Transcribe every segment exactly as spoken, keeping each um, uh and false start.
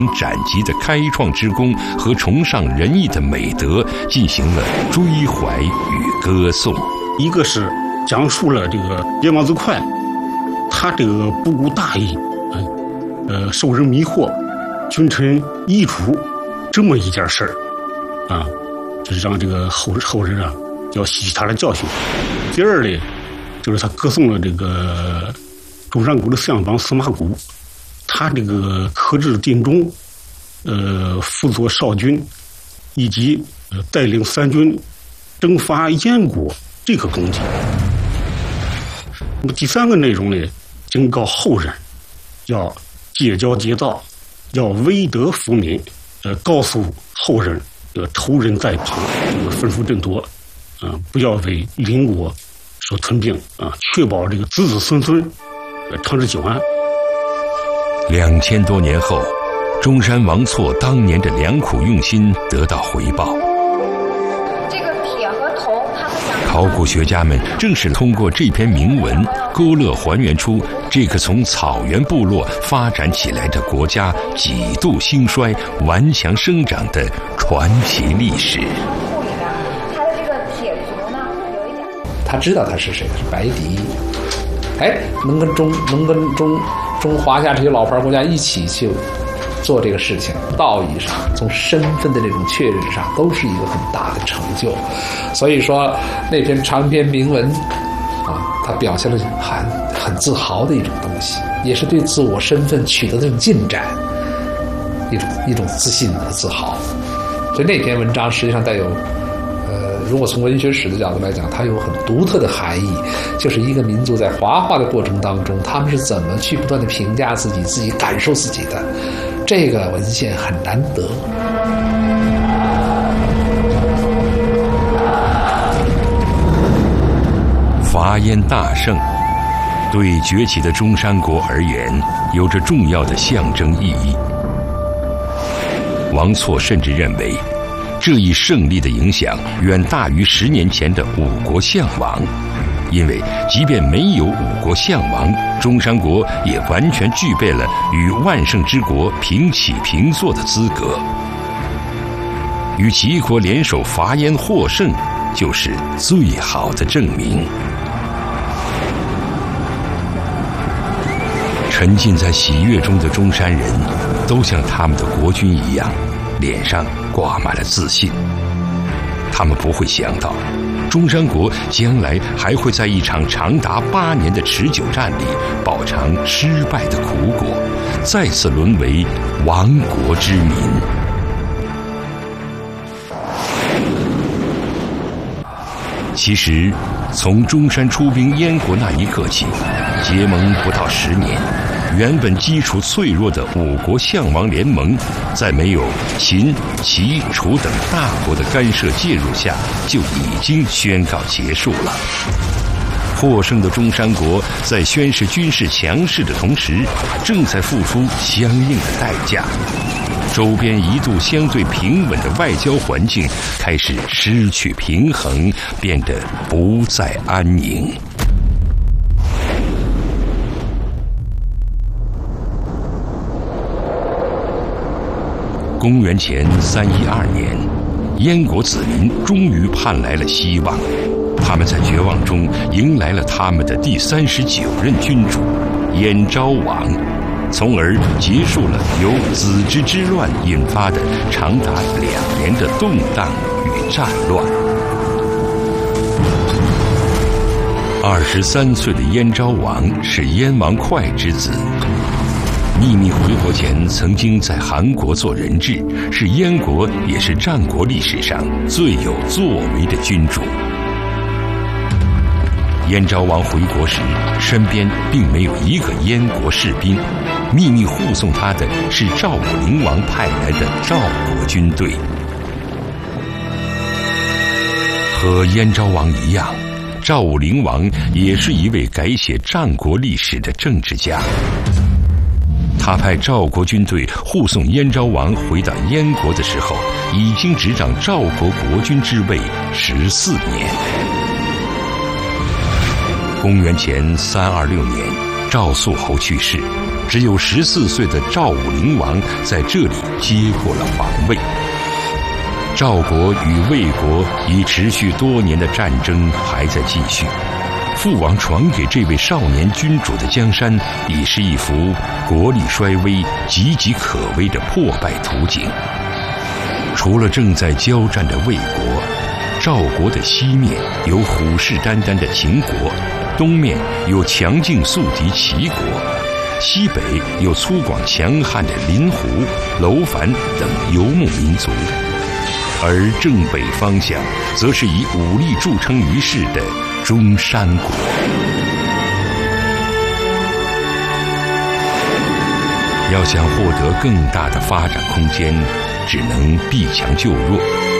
斩棘的开创之功和崇尚仁义的美德进行了追怀与歌颂。 一个是讲述了这个叶王子哙，他这个不顾大义，呃，受人迷惑，君臣异楚这么一件事儿，啊，就是让这个后后人啊要吸取他的教训。第二呢，就是他歌颂了这个中山国的四样帮司马古，他这个克制定中，呃，辅佐少军，以及呃带领三军征伐燕国这个功绩。那么第三个内容呢，警告后人要戒骄戒躁，要威德服民，呃，告诉后人，这个仇人在旁，这个分数争夺，啊、呃，不要为邻国所吞并啊，确保这个子子孙孙呃长治久安。 两千多年后，中山王错当年的良苦用心得到回报。 这个铁和铜，他们想考古学家们正是通过这篇铭文，勾勒还原出这个从草原部落发展起来的国家几度兴衰、顽强生长的传奇历史。 他的这个铁族呢，有一点， 他知道他是谁，是白狄。哎，能跟中能跟中中华夏这些老牌国家一起去做这个事情，道义上从身份的这种确认上都是一个很大的成就。所以说那篇长篇铭文啊，它表现了很很自豪的一种东西，也是对自我身份取得的这种进展一种一种自信和自豪。所以那篇文章实际上带有呃，如果从文学史的角度来讲，它有很独特的含义，就是一个民族在华化的过程当中，他们是怎么去不断的评价自己、自己感受自己的。这个文献很难得。 伐燕大胜，对崛起的中山国而言，有着重要的象征意义。王错甚至认为，这一胜利的影响远大于十年前的五国相王，因为即便没有五国相王，中山国也完全具备了与万圣之国平起平坐的资格。与齐国联手伐燕获胜，就是最好的证明。沉浸在喜悦中的中山人，都像他们的国君一样，脸上挂满了自信。他们不会想到，中山国将来还会在一场长达八年的持久战里饱尝失败的苦果，再次沦为亡国之民。其实，从中山出兵燕国那一刻起，结盟不到十年，原本基础脆弱的五国相王联盟，在没有秦、齐、楚等大国的干涉介入下，就已经宣告结束了。获胜的中山国在宣示军事强势的同时，正在付出相应的代价。周边一度相对平稳的外交环境开始失去平衡，变得不再安宁。公元前三一二年，燕国子民终于盼来了希望，他们在绝望中迎来了他们的第三十九任君主燕昭王，从而结束了由子之之乱引发的长达两年的动荡与战乱。二十三岁的燕昭王是燕王哙之子，秘密回国前曾经在韩国做人质，是燕国也是战国历史上最有作为的君主。燕昭王回国时，身边并没有一个燕国士兵，秘密护送他的是赵武灵王派来的赵国军队。和燕昭王一样，赵武灵王也是一位改写战国历史的政治家。他派赵国军队护送燕昭王回到燕国的时候，已经执掌赵国国君之位十四年。公元前三二六年，赵肃侯去世， 只有十四岁的赵武灵王在这里接过了皇位。赵国与魏国已持续多年的战争还在继续，父王传给这位少年君主的江山，已是一幅国力衰微、岌岌可危的破败图景。除了正在交战的魏国，赵国的西面有虎视眈眈的秦国，东面有强劲宿敌齐国，西北有粗犷强悍的林胡、楼烦等游牧民族，而正北方向则是以武力著称于世的中山国。要想获得更大的发展空间，只能避强就弱。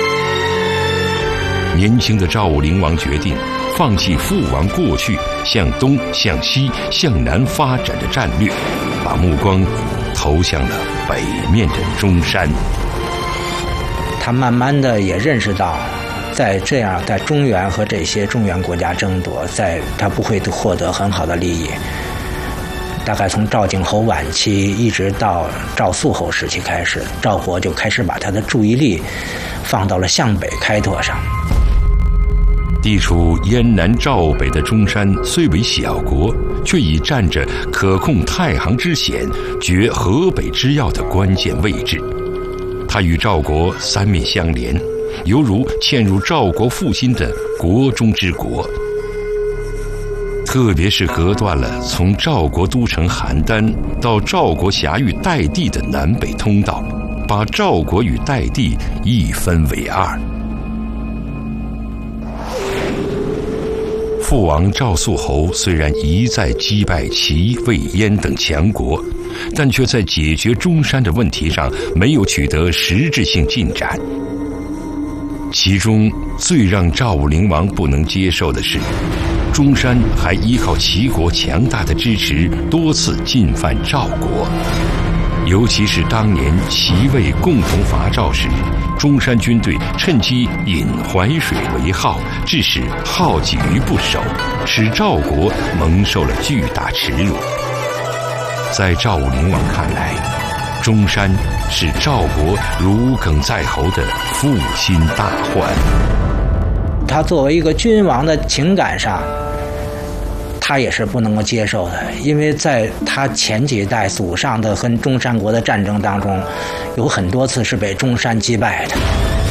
年轻的赵武灵王决定放弃父王过去向东、向西、向南发展的战略，把目光投向了北面的中山。 他慢慢的也认识到，在这样在中原和这些中原国家争夺，在他不会获得很好的利益。大概从赵景侯晚期一直到赵肃侯时期开始，赵国就开始把他的注意力放到了向北开拓上。 地处燕南赵北的中山虽为小国，却已占着可控太行之险、决河北之要的关键位置。它与赵国三面相连，犹如嵌入赵国腹心的国中之国。特别是隔断了从赵国都城邯郸到赵国辖域代地的南北通道，把赵国与代地一分为二。父王赵肃侯虽然一再击败齐、魏、燕等强国，但却在解决中山的问题上没有取得实质性进展。其中最让赵武灵王不能接受的是，中山还依靠齐国强大的支持，多次进犯赵国。尤其是当年齐魏共同伐赵时，中山军队趁机引淮水为号，致使好几于不守，使赵国蒙受了巨大耻辱。在赵武灵王看来，中山是赵国如鲠在喉的负心大患。 他作为一个君王的情感上，他也是不能够接受的，因为在他前几代祖上的跟中山国的战争当中，有很多次是被中山击败的，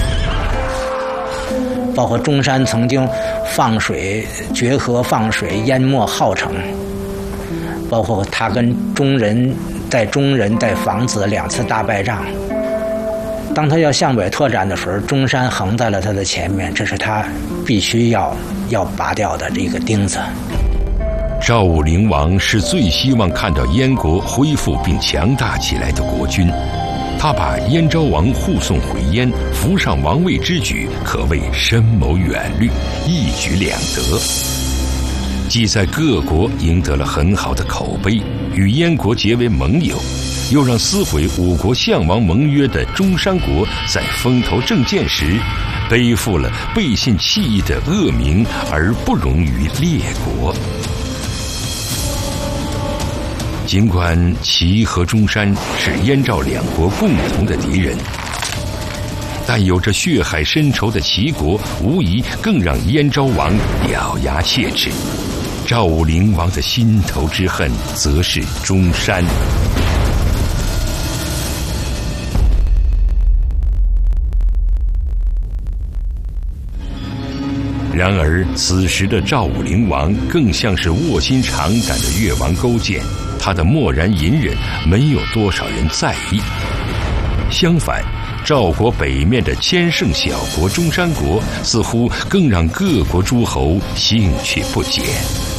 包括中山曾经放水决河放水淹没郜城，包括他跟中人在中人在房子两次大败仗。当他要向北拓展的时候，中山横在了他的前面，这是他必须要要拔掉的这个钉子。 赵武灵王是最希望看到燕国恢复并强大起来的国君，他把燕昭王护送回燕、扶上王位之举，可谓深谋远虑，一举两得。既在各国赢得了很好的口碑，与燕国结为盟友，又让撕毁五国相王盟约的中山国在风头正劲时，背负了背信弃义的恶名，而不容于列国。尽管齐和中山是燕赵两国共同的敌人，但有着血海深仇的齐国，无疑更让燕昭王咬牙切齿。赵武灵王的心头之恨，则是中山。然而，此时的赵武灵王更像是卧薪尝胆的越王勾践，他的漠然隐忍没有多少人在意。相反，赵国北面的千乘小国中山国，似乎更让各国诸侯兴趣不减。